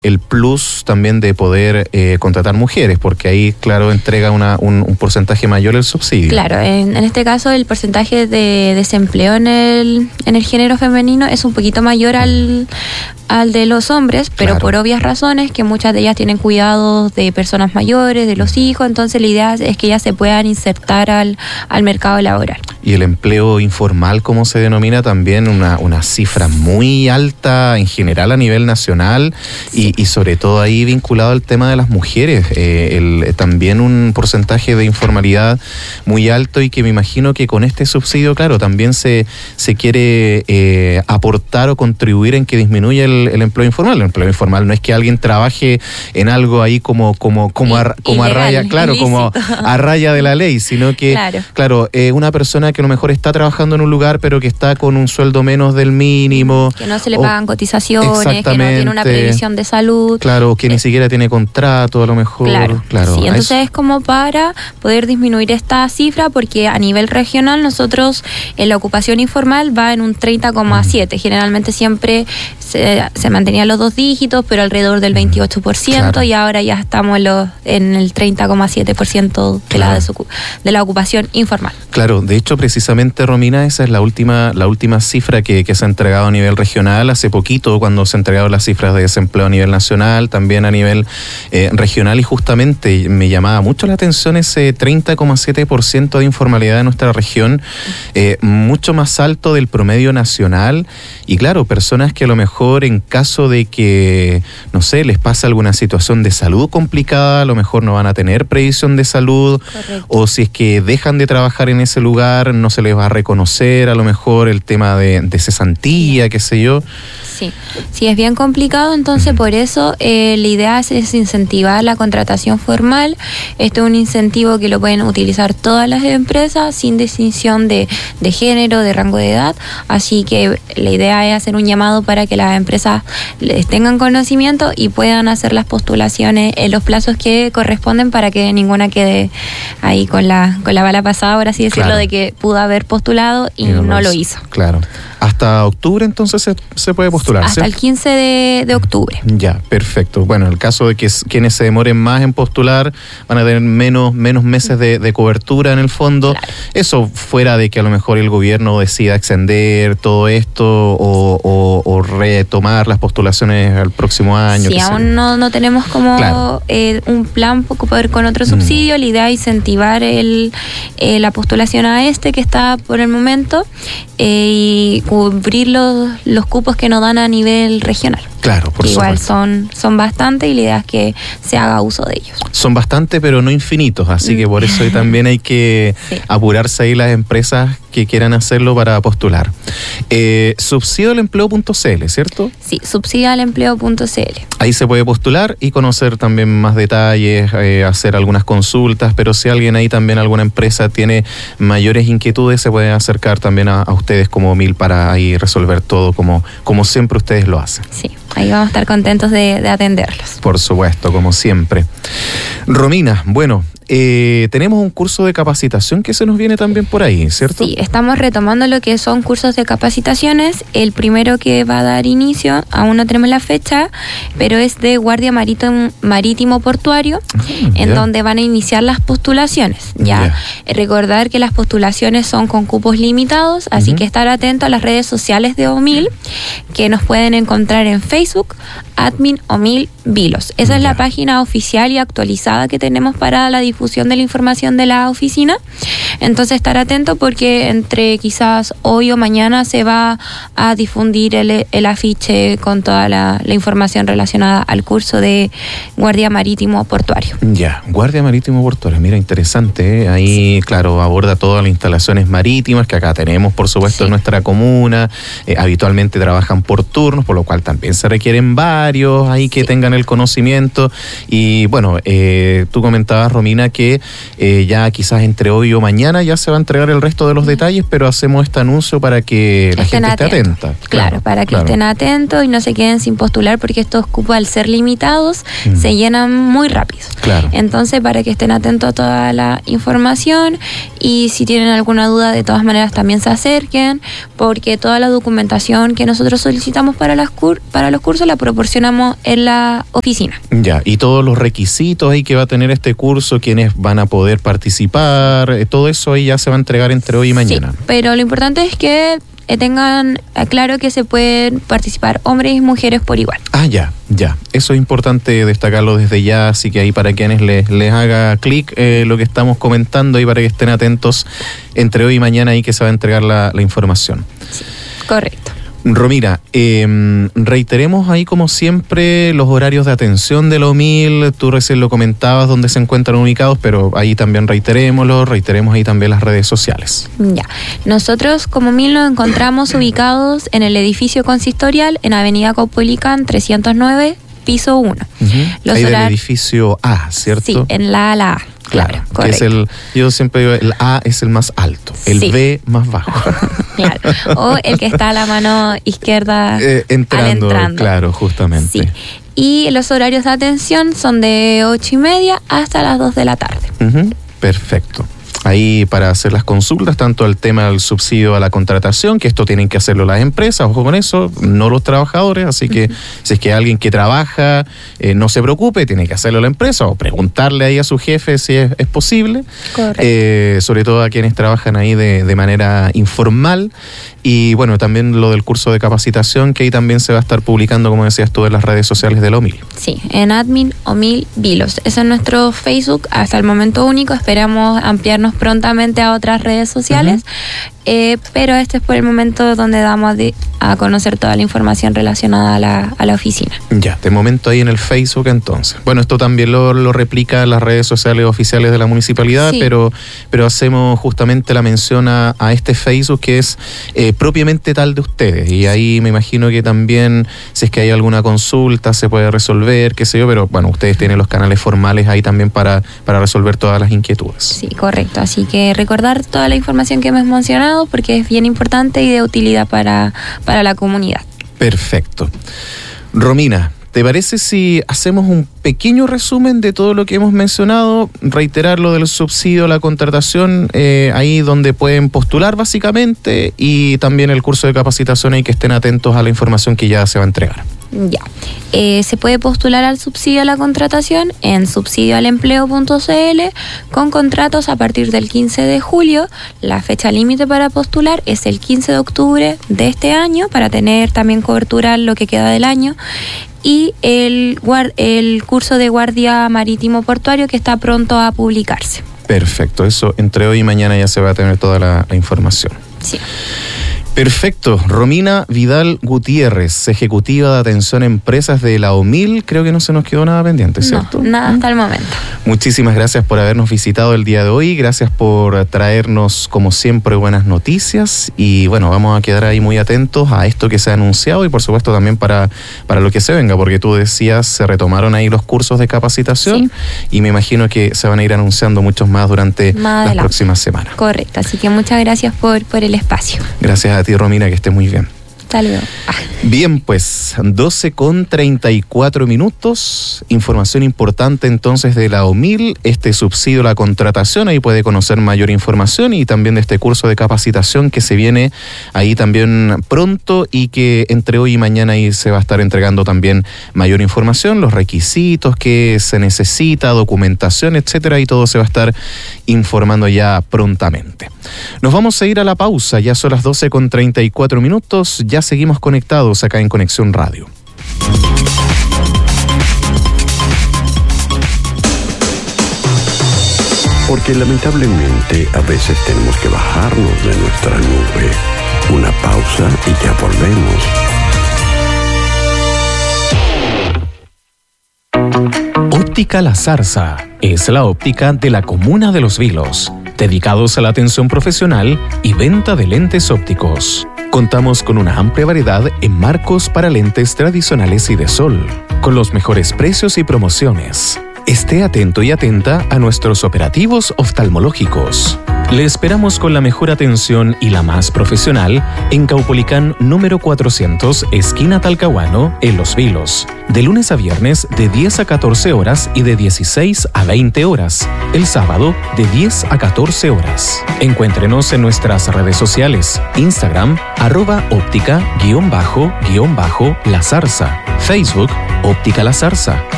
el plus también de poder contratar mujeres, porque ahí, claro, entrega un porcentaje mayor el subsidio. Claro, en este caso el porcentaje de desempleo en el género femenino es un poquito mayor al de los hombres, pero por obvias razones, que muchas de ellas tienen cuidados de personas mayores, de los hijos, entonces la idea es que ellas se puedan insertar al mercado laboral. Y el empleo informal, como se denomina, también una cifra muy alta en general a nivel nacional, y sobre todo ahí vinculado al tema de las mujeres, también un porcentaje de informalidad muy alto, y que me imagino que con este subsidio, claro, también se quiere aportar o contribuir en que disminuya el empleo informal. El empleo informal no es que alguien trabaje en algo ahí como a raya, claro, como a raya de la ley, sino que, claro, una persona que a lo mejor está trabajando en un lugar, pero que está con un sueldo menos del mínimo. Que no se le pagan cotizaciones, que no tiene una previsión de salud. Claro, que ni siquiera tiene contrato, a lo mejor. Claro. Sí, entonces es como para poder disminuir esta cifra, porque a nivel regional nosotros en la ocupación informal va en un 30,7. Generalmente siempre se mantenían los 2 dígitos, pero alrededor del 28%, y ahora ya estamos en el 30,7% de la ocupación informal. Claro, de hecho, precisamente, Romina, esa es la última cifra que se ha entregado a nivel regional. Hace poquito, cuando se entregaron las cifras de desempleo a nivel nacional, también a nivel regional, y justamente me llamaba mucho la atención ese 30,7% de informalidad de nuestra región, mucho más alto del promedio nacional, y claro, personas que a lo mejor en caso de que, no sé, les pasa alguna situación de salud complicada, a lo mejor no van a tener previsión de salud. Correcto. O si es que dejan de trabajar en ese lugar, no se les va a reconocer a lo mejor el tema de cesantía, qué sé yo. Sí, es bien complicado, entonces por eso la idea es incentivar la contratación formal. Esto es un incentivo que lo pueden utilizar todas las empresas sin distinción de género, de rango de edad, así que la idea es hacer un llamado para que las empresas les tengan conocimiento y puedan hacer las postulaciones en los plazos que corresponden, para que ninguna quede ahí con la bala pasada, por así decirlo, de que pudo haber postulado y no lo hizo. Claro. Hasta octubre entonces se puede postular. Hasta el 15 de octubre. Ya, perfecto. Bueno, en el caso de que quienes se demoren más en postular van a tener menos meses de cobertura en el fondo. Claro. Eso fuera de que a lo mejor el gobierno decida extender todo esto o retomar las postulaciones al próximo año. Sí, aún no tenemos como un plan con otro subsidio. La idea es incentivar la postulación a que está por el momento, y cubrir los cupos que nos dan a nivel regional. Claro, por igual supuesto. son bastantes, y la idea es que se haga uso de ellos. Son bastantes, pero no infinitos, así que por eso también hay que apurarse ahí las empresas que quieran hacerlo para postular. Subsidioalempleo.cl, ¿cierto? Sí, subsidioalempleo.cl. Ahí se puede postular y conocer también más detalles, hacer algunas consultas, pero si alguien ahí también, alguna empresa tiene mayores inquietudes, se puede acercar también a ustedes como MIL para ahí resolver todo como siempre ustedes lo hacen. Sí, ahí vamos a estar contentos de atenderlos. Por supuesto, como siempre. Romina, bueno, tenemos un curso de capacitación que se nos viene también por ahí, ¿cierto? Sí, estamos retomando lo que son cursos de capacitaciones. El primero que va a dar inicio, aún no tenemos la fecha, pero es de Guardia Marítimo Portuario, en donde van a iniciar las postulaciones. Recordar que las postulaciones son con cupos limitados, así que estar atento a las redes sociales de OMIL, que nos pueden encontrar en Facebook, Admin OMIL Vilos. Esa es la página oficial y actualizada que tenemos para la difusión de la información de la oficina. Entonces estar atento, porque entre quizás hoy o mañana se va a difundir el afiche con toda la información relacionada al curso de Guardia Marítimo Portuario. Guardia Marítimo Portuario, mira, interesante, ¿eh? Ahí, claro, aborda todas las instalaciones marítimas que acá tenemos, por supuesto, en nuestra comuna. Habitualmente trabajan por turnos, por lo cual también se requieren varios ahí que tengan el conocimiento. Y bueno, tú comentabas, Romina, Romina, que ya quizás entre hoy o mañana ya se va a entregar el resto de los detalles, pero hacemos este anuncio para que la gente esté atenta. Claro, para que estén atentos y no se queden sin postular, porque estos cupos, al ser limitados, se llenan muy rápido. Claro. Entonces, para que estén atentos a toda la información, y si tienen alguna duda, de todas maneras también se acerquen, porque toda la documentación que nosotros solicitamos para los cursos la proporcionamos en la oficina. Ya, y todos los requisitos ahí que va a tener este curso, quienes van a poder participar, todo eso ahí ya se va a entregar entre hoy y mañana. Sí, pero lo importante es que tengan claro que se pueden participar hombres y mujeres por igual. Ya. Eso es importante destacarlo desde ya, así que ahí para quienes les haga clic lo que estamos comentando y para que estén atentos entre hoy y mañana ahí que se va a entregar la información. Sí, correcto. Romina, reiteremos ahí como siempre los horarios de atención de la OMIL. Tú recién lo comentabas dónde se encuentran ubicados, pero ahí también reiteremos ahí también las redes sociales. Ya, nosotros como OMIL nos encontramos ubicados en el edificio consistorial en Avenida Caupolicán 309, piso 1. Ahí del edificio A, ¿cierto? Sí, en la A. Claro, que yo siempre digo, el A es el más alto, el B más bajo. Claro, o el que está a la mano izquierda entrando. Claro, justamente. Sí. Y los horarios de atención son de 8:30 hasta las 2 de la tarde. Perfecto. Ahí para hacer las consultas, tanto el tema del subsidio a la contratación, que esto tienen que hacerlo las empresas, ojo con eso, no los trabajadores, así que si es que alguien que trabaja, no se preocupe, tiene que hacerlo la empresa o preguntarle ahí a su jefe si es posible. Correcto. Sobre todo a quienes trabajan ahí de manera informal. Y bueno, también lo del curso de capacitación, que ahí también se va a estar publicando, como decías tú, en las redes sociales de la OMIL. Sí, en Admin OMIL Vilos. Ese es nuestro Facebook, hasta el momento único. Esperamos ampliarnos prontamente a otras redes sociales, pero este es por el momento donde damos a conocer toda la información relacionada a la oficina. Ya, de momento ahí en el Facebook entonces. Bueno, esto también lo replica las redes sociales oficiales de la municipalidad, sí. pero hacemos justamente la mención a este Facebook que es propiamente tal de ustedes, y ahí me imagino que también si es que hay alguna consulta se puede resolver, qué sé yo, pero bueno, ustedes tienen los canales formales ahí también para resolver todas las inquietudes. Sí, correcto, así que recordar toda la información que hemos mencionado porque es bien importante y de utilidad para la comunidad. Perfecto. Romina, ¿te parece si hacemos un pequeño resumen de todo lo que hemos mencionado? Reiterar lo del subsidio a la contratación, ahí donde pueden postular básicamente, y también el curso de capacitación ahí que estén atentos a la información que ya se va a entregar. Ya. Se puede postular al subsidio a la contratación en subsidioalempleo.cl con contratos a partir del 15 de julio. La fecha límite para postular es el 15 de octubre de este año para tener también cobertura lo que queda del año. Y el curso de guardia marítimo portuario que está pronto a publicarse. Perfecto, eso entre hoy y mañana ya se va a tener toda la información. Sí. Perfecto. Romina Vidal Gutiérrez, ejecutiva de atención a empresas de la OMIL. Creo que no se nos quedó nada pendiente, ¿cierto? No, nada hasta el momento. Muchísimas gracias por habernos visitado el día de hoy. Gracias por traernos, como siempre, buenas noticias. Y bueno, vamos a quedar ahí muy atentos a esto que se ha anunciado y por supuesto también para lo que se venga, porque tú decías, se retomaron ahí los cursos de capacitación, sí. Y me imagino que se van a ir anunciando muchos más durante las próximas semanas. Correcto, así que muchas gracias por el espacio. Gracias a ti, Romina, que estés muy bien. Saludos. Bien, pues 12:34. Información importante entonces de la OMIL, este subsidio a la contratación, ahí puede conocer mayor información, y también de este curso de capacitación que se viene ahí también pronto y que entre hoy y mañana ahí se va a estar entregando también mayor información, los requisitos que se necesita, documentación, etcétera, y todo se va a estar informando ya prontamente. Nos vamos a ir a la pausa, ya son las 12:34, ya seguimos conectados acá en Conexión Radio. Porque lamentablemente a veces tenemos que bajarnos de nuestra nube. Una pausa y ya volvemos. Óptica La Zarza es la óptica de la comuna de Los Vilos, dedicados a la atención profesional y venta de lentes ópticos. Contamos con una amplia variedad en marcos para lentes tradicionales y de sol, con los mejores precios y promociones. Esté atento y atenta a nuestros operativos oftalmológicos. Le esperamos con la mejor atención y la más profesional en Caupolicán número 400, esquina Talcahuano, en Los Vilos. De lunes a viernes de 10 a 14 horas y de 16 a 20 horas. El sábado de 10 a 14 horas. Encuéntrenos en nuestras redes sociales. Instagram, @óptica_La Zarza. Facebook, Óptica La Zarza.